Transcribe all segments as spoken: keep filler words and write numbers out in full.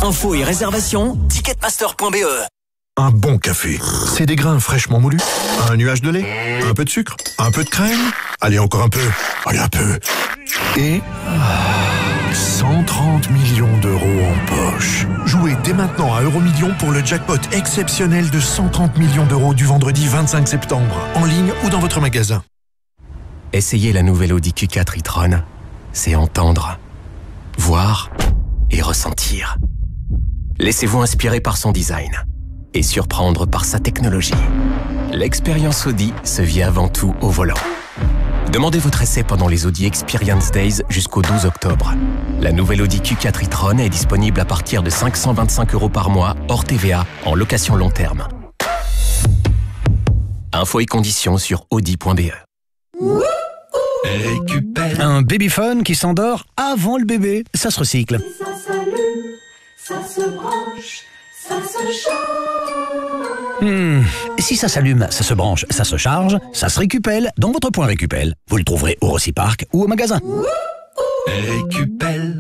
Infos et réservations, ticketmaster point b e. Un bon café, c'est des grains fraîchement moulus, un nuage de lait, un peu de sucre, un peu de crème, allez encore un peu, allez un peu, et cent trente millions d'euros en poche. Jouez dès maintenant à Euromillions pour le jackpot exceptionnel de cent trente millions d'euros du vendredi vingt-cinq septembre, en ligne ou dans votre magasin. Essayez la nouvelle Audi Q quatre e-tron, c'est entendre, voir et ressentir. Laissez-vous inspirer par son design et surprendre par sa technologie. L'expérience Audi se vit avant tout au volant. Demandez votre essai pendant les Audi Experience Days jusqu'au douze octobre. La nouvelle Audi Q quatre e-tron est disponible à partir de cinq cent vingt-cinq euros par mois, hors T V A, en location long terme. Infos et conditions sur audi point b e. Récupère. Un babyphone qui s'endort avant le bébé, ça se recycle. Ça s'allume, ça se branche, ça se charge. Hmm. Si ça s'allume, ça se branche, ça se charge, ça se récupère dans votre point Récupel. Vous le trouverez au Rossi-Park ou au magasin. Récupel.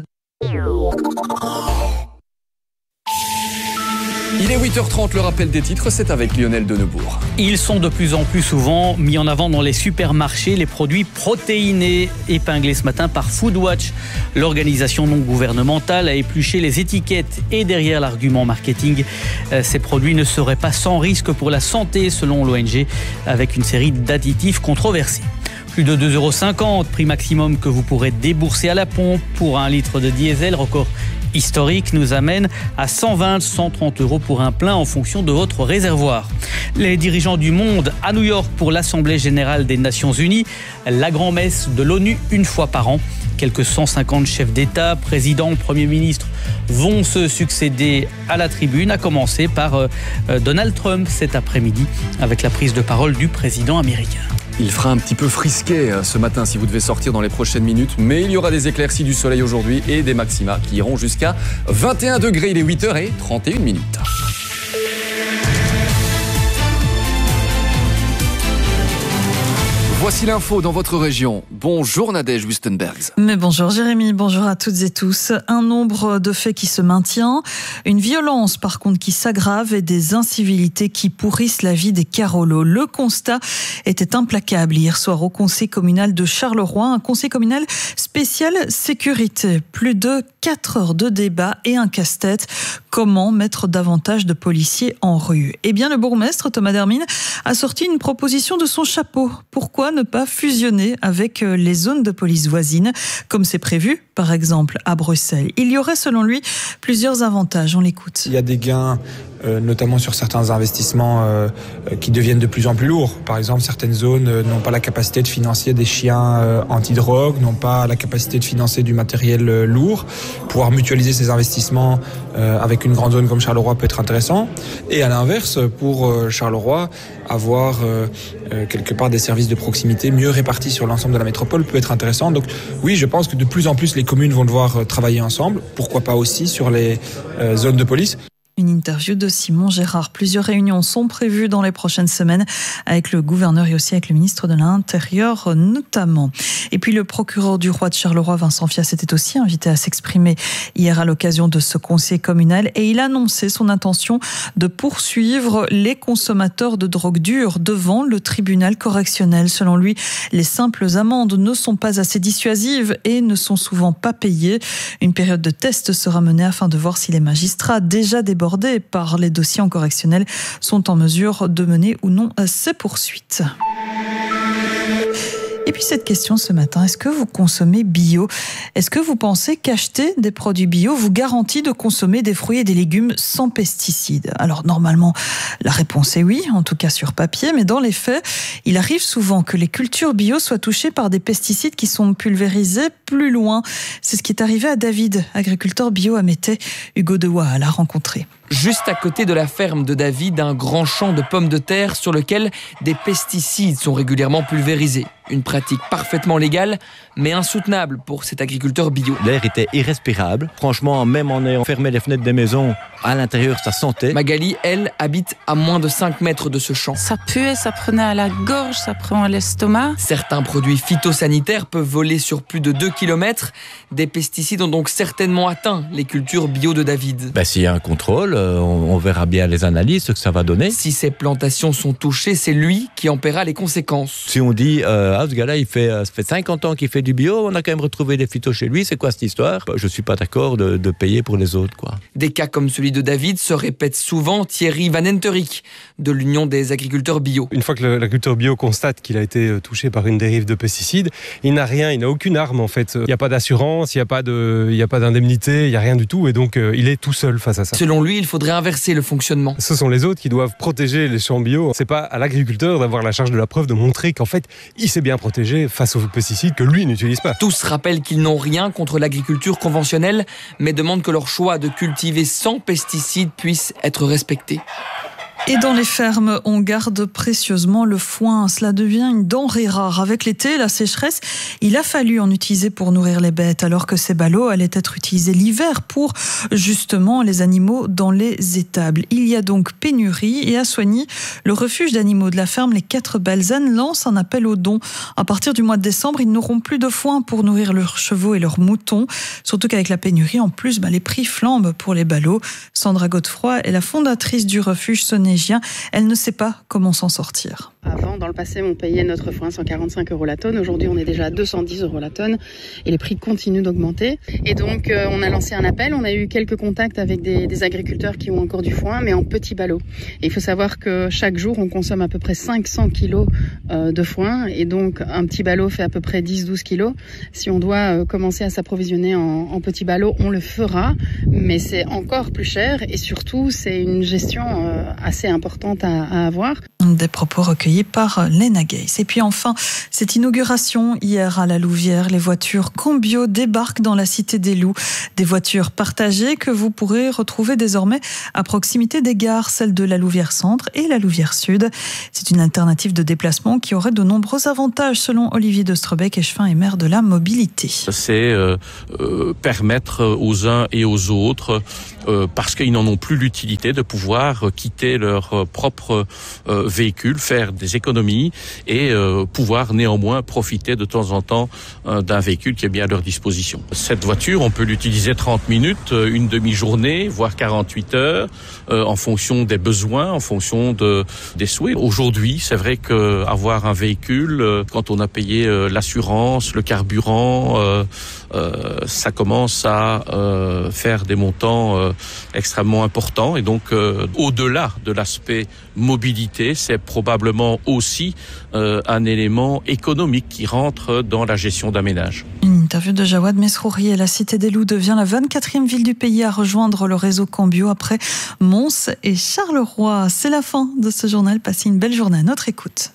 Il est huit heures trente, le rappel des titres, c'est avec Lionel Denebourg. Ils sont de plus en plus souvent mis en avant dans les supermarchés, les produits protéinés, épinglés ce matin par Foodwatch. L'organisation non gouvernementale a épluché les étiquettes et derrière l'argument marketing, ces produits ne seraient pas sans risque pour la santé selon l'O N G, avec une série d'additifs controversés. Plus de deux euros cinquante, prix maximum que vous pourrez débourser à la pompe pour un litre de diesel, record historique nous amène à cent vingt à cent trente euros pour un plein en fonction de votre réservoir. Les dirigeants du monde à New York pour l'Assemblée générale des Nations Unies, la grand-messe de l'ONU une fois par an. Quelques cent cinquante chefs d'État, présidents, premiers ministres vont se succéder à la tribune, à commencer par euh, Donald Trump cet après-midi avec la prise de parole du président américain. Il fera un petit peu frisquet ce matin si vous devez sortir dans les prochaines minutes, mais il y aura des éclaircies, du soleil aujourd'hui et des maxima qui iront jusqu'à vingt et un degrés. Il est huit heures trente et une minutes. Voici l'info dans votre région. Bonjour Nadège Wustenbergs. Mais bonjour Jérémy, bonjour à toutes et tous. Un nombre de faits qui se maintient, une violence par contre qui s'aggrave et des incivilités qui pourrissent la vie des Carolos. Le constat était implacable hier soir au conseil communal de Charleroi, un conseil communal spécial sécurité. Plus de quatre heures de débat et un casse-tête. Comment mettre davantage de policiers en rue ? Eh bien, le bourgmestre Thomas Dermine a sorti une proposition de son chapeau. Pourquoi ne pas fusionner avec les zones de police voisines, comme c'est prévu, par exemple, à Bruxelles ? Il y aurait, selon lui, plusieurs avantages. On l'écoute. Il y a des gains, euh, notamment sur certains investissements euh, qui deviennent de plus en plus lourds. Par exemple, certaines zones euh, n'ont pas la capacité de financer des chiens euh, anti-drogue, n'ont pas la capacité de financer du matériel euh, lourd. Pouvoir mutualiser ces investissements euh, avec une grande zone comme Charleroi peut être intéressant. Et à l'inverse, pour euh, Charleroi, avoir euh, euh, quelque part des services de proximité mieux répartis sur l'ensemble de la métropole peut être intéressant. Donc oui, je pense que de plus en plus les communes vont devoir euh, travailler ensemble. Pourquoi pas aussi sur les euh, zones de police. Une interview de Simon Gérard. Plusieurs réunions sont prévues dans les prochaines semaines avec le gouverneur et aussi avec le ministre de l'Intérieur notamment. Et puis le procureur du roi de Charleroi, Vincent Fias, était aussi invité à s'exprimer hier à l'occasion de ce conseil communal et il a annoncé son intention de poursuivre les consommateurs de drogue dure devant le tribunal correctionnel. Selon lui, les simples amendes ne sont pas assez dissuasives et ne sont souvent pas payées. Une période de test sera menée afin de voir si les magistrats déjà débordés par les dossiers en correctionnel sont en mesure de mener ou non ces poursuites. Et puis cette question ce matin, est-ce que vous consommez bio ? Est-ce que vous pensez qu'acheter des produits bio vous garantit de consommer des fruits et des légumes sans pesticides ? Alors normalement, la réponse est oui, en tout cas sur papier, mais dans les faits, il arrive souvent que les cultures bio soient touchées par des pesticides qui sont pulvérisés plus loin. C'est ce qui est arrivé à David, agriculteur bio à Métais. Hugo Dewa l'a rencontré. Juste à côté de la ferme de David, un grand champ de pommes de terre sur lequel des pesticides sont régulièrement pulvérisés. Une pratique parfaitement légale, mais insoutenable pour cet agriculteur bio. L'air était irrespirable. Franchement, même en ayant fermé les fenêtres des maisons, à l'intérieur, ça sentait. Magali, elle, habite à moins de cinq mètres de ce champ. Ça puait, ça prenait à la gorge, ça prend à l'estomac. Certains produits phytosanitaires peuvent voler sur plus de deux kilomètres. Des pesticides ont donc certainement atteint les cultures bio de David. Ben, s'il y a un contrôle, euh, on, on verra bien les analyses, ce que ça va donner. Si ces plantations sont touchées, c'est lui qui en paiera les conséquences. Si on dit, euh, ah, ce gars-là, il fait, euh, ça fait cinquante ans qu'il fait du bio, on a quand même retrouvé des phytos chez lui, c'est quoi cette histoire? Je ne suis pas d'accord de, de payer pour les autres, quoi. Des cas comme celui de David se répètent souvent. Thierry Van Enterick, de l'Union des agriculteurs bio. Une fois que l'agriculteur bio constate qu'il a été touché par une dérive de pesticides, il n'a rien, il n'a aucune arme en fait. Il n'y a pas d'assurance, il n'y a pas de, il n'y a pas d'indemnité, il n'y a rien du tout et donc euh, il est tout seul face à ça. Selon lui, il faudrait inverser le fonctionnement. Ce sont les autres qui doivent protéger les champs bio. C'est pas à l'agriculteur d'avoir la charge de la preuve de montrer qu'en fait, il s'est bien protégé face aux pesticides que lui n'utilise pas. Tous rappellent qu'ils n'ont rien contre l'agriculture conventionnelle, mais demandent que leur choix de cultiver sans pesticides puisse être respecté. Et dans les fermes, on garde précieusement le foin. Cela devient une denrée rare. Avec l'été, la sécheresse, il a fallu en utiliser pour nourrir les bêtes, alors que ces ballots allaient être utilisés l'hiver pour justement les animaux dans les étables. Il y a donc pénurie et à Soigny, le refuge d'animaux de la ferme Les Quatre Belles Ânes lance un appel aux dons. À partir du mois de décembre, ils n'auront plus de foin pour nourrir leurs chevaux et leurs moutons. Surtout qu'avec la pénurie, en plus, bah, les prix flambent pour les ballots. Sandra Godefroy est la fondatrice du refuge sonégien. Elle ne sait pas comment s'en sortir. Avant, dans le passé, on payait notre foin cent quarante-cinq euros la tonne. Aujourd'hui, on est déjà à deux cent dix euros la tonne et les prix continuent d'augmenter. Et donc, euh, on a lancé un appel. On a eu quelques contacts avec des, des agriculteurs qui ont encore du foin, mais en petits ballots. Et il faut savoir que chaque jour, on consomme à peu près cinq cents kilos euh, de foin. Et donc, un petit ballot fait à peu près dix à douze kilos. Si on doit euh, commencer à s'approvisionner en, en petits ballots, on le fera. Mais c'est encore plus cher et surtout, c'est une gestion euh, assez importante à, à avoir. Des propos recueillis par Léna Geiss. Et puis enfin, cette inauguration hier à la Louvière, les voitures Cambio débarquent dans la Cité des Loups. Des voitures partagées que vous pourrez retrouver désormais à proximité des gares, celles de la Louvière Centre et la Louvière Sud. C'est une alternative de déplacement qui aurait de nombreux avantages selon Olivier de Strebec, échevin et maire de la mobilité. C'est euh, euh, permettre aux uns et aux autres, euh, parce qu'ils n'en ont plus l'utilité, de pouvoir quitter leur propre euh, véhicule, faire des économies et euh, pouvoir néanmoins profiter de temps en temps euh, d'un véhicule qui est bien à leur disposition. Cette voiture, on peut l'utiliser trente minutes, une demi-journée, voire quarante-huit heures, euh, en fonction des besoins, en fonction de, des souhaits. Aujourd'hui, c'est vrai qu'avoir un véhicule, euh, quand on a payé euh, l'assurance, le carburant, euh, euh, ça commence à euh, faire des montants euh, extrêmement importants. Et donc, euh, au-delà de l'aspect mobilité, c'est probablement aussi euh, un élément économique qui rentre dans la gestion d'un ménage. Une interview de Jawad Mesrouri. Et la Cité des Loups devient la vingt-quatrième ville du pays à rejoindre le réseau Cambio après Mons et Charleroi. C'est la fin de ce journal. Passez une belle journée à notre écoute.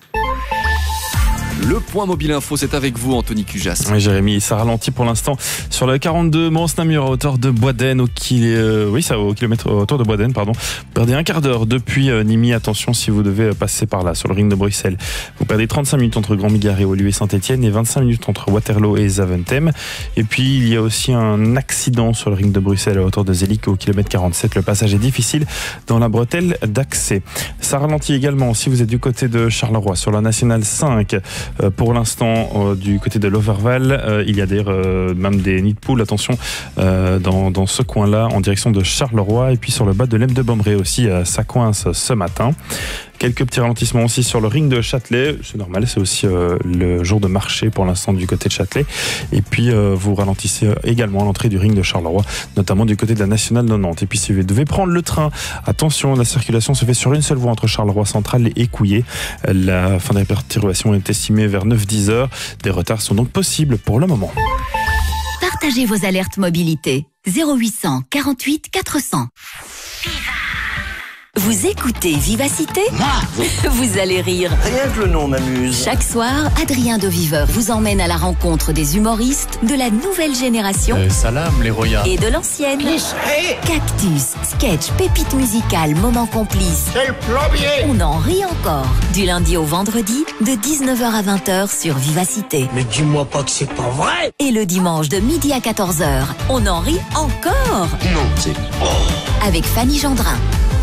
Le point mobile info, c'est avec vous, Anthony Cujas. Oui, Jérémy, ça ralentit pour l'instant sur le quarante-deux Mons-Namur à hauteur de Boisden, au, kil... euh, oui, ça, au kilomètre autour de Boisden, pardon. Vous perdez un quart d'heure depuis euh, Nîmes. Attention si vous devez passer par là, sur le ring de Bruxelles. Vous perdez trente-cinq minutes entre Grand-Migard et Woluwe Saint-Etienne et vingt-cinq minutes entre Waterloo et Zaventem. Et puis, il y a aussi un accident sur le ring de Bruxelles à hauteur de Zelig au kilomètre quarante-sept. Le passage est difficile dans la bretelle d'accès. Ça ralentit également si vous êtes du côté de Charleroi, sur la nationale cinq. Euh, pour l'instant, euh, du côté de l'Overval, euh, il y a d'ailleurs euh, même des nids de poules, attention, euh, dans, dans ce coin-là, en direction de Charleroi. Et puis sur le bas de l'Em de Bombré aussi, euh, ça coince ce matin. Quelques petits ralentissements aussi sur le ring de Châtelet. C'est normal, c'est aussi euh, le jour de marché pour l'instant du côté de Châtelet. Et puis euh, vous ralentissez également à l'entrée du ring de Charleroi, notamment du côté de la nationale quatre-vingt-dix. Et puis si vous devez prendre le train, attention, la circulation se fait sur une seule voie entre Charleroi Central et Écouillé. La fin de la perturbation est estimée vers neuf à dix heures. Des retards sont donc possibles pour le moment. Partagez vos alertes mobilité. zéro huit cents quarante-huit quatre cents. Vous écoutez Vivacité ? Vous allez rire. Rien que le nom m'amuse. Chaque soir, Adrien de Viveur vous emmène à la rencontre des humoristes de la nouvelle génération Euh, salam, les royas. et de l'ancienne. Cactus, sketch, pépites musicales, moments complices. C'est le plombier. On en rit encore. Du lundi au vendredi, de dix-neuf heures à vingt heures sur Vivacité. Mais dis-moi pas que c'est pas vrai. Et le dimanche de midi à quatorze heures, on en rit encore. Non, c'est Avec Fanny Gendrin.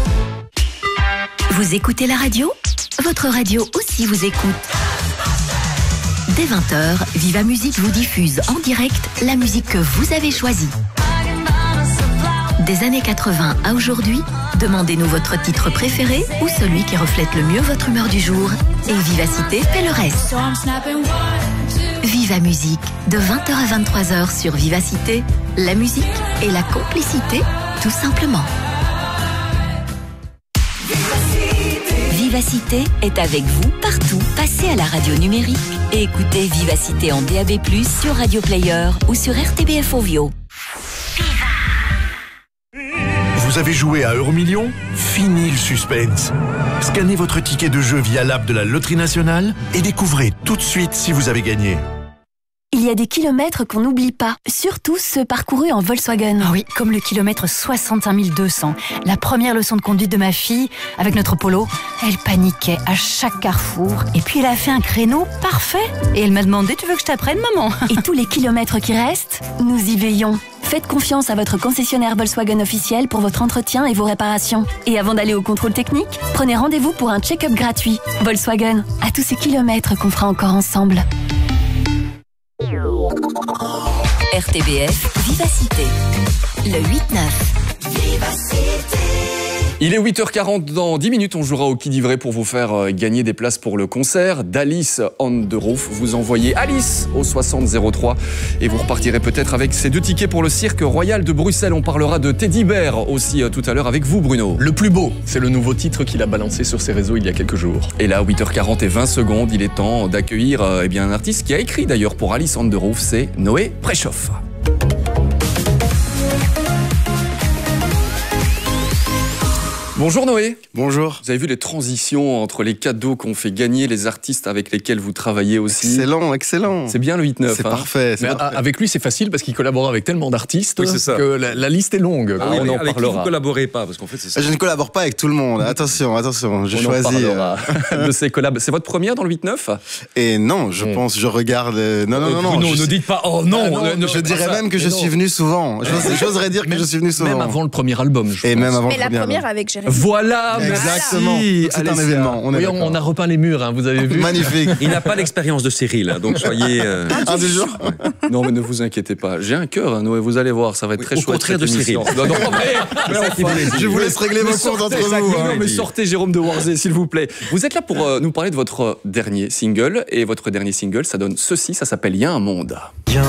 Vous écoutez la radio ? Votre radio aussi vous écoute. Dès vingt heures, Viva Musique vous diffuse en direct la musique que vous avez choisie. Des années quatre-vingts à aujourd'hui, demandez-nous votre titre préféré ou celui qui reflète le mieux votre humeur du jour. Et Vivacité fait le reste. Viva Musique, de vingt heures à vingt-trois heures sur Vivacité, la musique et la complicité, tout simplement. Vivacité est avec vous partout. Passez à la radio numérique et écoutez Vivacité en D A B plus, sur Radio Player ou sur R T B F Ovio. Vous avez joué à Euromillions ? Fini le suspense. Scannez votre ticket de jeu via l'app de la Loterie Nationale et découvrez tout de suite si vous avez gagné. Il y a des kilomètres qu'on n'oublie pas, surtout ceux parcourus en Volkswagen. Ah oui, comme le kilomètre soixante-cinq mille deux cents. La première leçon de conduite de ma fille, avec notre Polo, elle paniquait à chaque carrefour. Et puis elle a fait un créneau parfait. Et elle m'a demandé, tu veux que je t'apprenne, maman ? Et tous les kilomètres qui restent, nous y veillons. Faites confiance à votre concessionnaire Volkswagen officiel pour votre entretien et vos réparations. Et avant d'aller au contrôle technique, prenez rendez-vous pour un check-up gratuit. Volkswagen, à tous ces kilomètres qu'on fera encore ensemble. R T B F, Vivacité, le huit neuf. Il est huit heures quarante, dans dix minutes, on jouera au Qui dit vrai pour vous faire gagner des places pour le concert d'Alice on the Roof. Vous envoyez Alice au soixante zéro trois et vous repartirez peut-être avec ces deux tickets pour le Cirque Royal de Bruxelles. On parlera de Teddy Bear aussi tout à l'heure avec vous, Bruno. Le plus beau, c'est le nouveau titre qu'il a balancé sur ses réseaux il y a quelques jours. Et là, huit heures quarante et vingt secondes, il est temps d'accueillir euh, eh bien, un artiste qui a écrit d'ailleurs pour Alice on the Roof, c'est Noé Préchoff. Bonjour Noé. Bonjour. Vous avez vu les transitions entre les cadeaux qu'on fait gagner, les artistes avec lesquels vous travaillez aussi. Excellent, excellent. C'est bien le huit neuf. C'est hein. parfait. Mais parfait. avec lui, c'est facile parce qu'il collabore avec tellement d'artistes oui, que la, la liste est longue. Ah, oui, on en avec parlera. qui vous collaborez pas parce qu'en fait c'est ça. Je ne collabore pas avec tout le monde. Attention, attention. Je on choisis. En parlera de ces collabs. C'est votre première dans le huit neuf? Et non, je mmh. pense, je regarde. Non, non, non, non. Bruno, je ne dites pas. Oh non. Ah, non, ne, ne je dirais ça. même que mais je non. suis venu souvent. J'oserais dire que même, je suis venu souvent. Même avant le premier album. Je Et pense. même avant Mais le la premier première album. avec Jérémy. Voilà. Exactement. C'est un événement. On, oui, on, on a repeint les murs, hein, vous avez vu. Magnifique. Il n'a pas l'expérience de Cyril, hein, donc soyez. Euh... Un deux jours. Ouais. Non, mais ne vous inquiétez pas. J'ai un cœur, hein, Noé. Vous allez voir, ça va être Oui, très au chouette. contraire de Cyril. Non, non, mais, mais enfin, je vous laisse régler vos comptes entre vous. Non, mais sortez Jérôme de Warzé, s'il vous plaît. Vous êtes là pour euh, nous parler de votre dernier single. Et votre dernier single, ça donne ceci. Ça s'appelle Y a un monde. Y a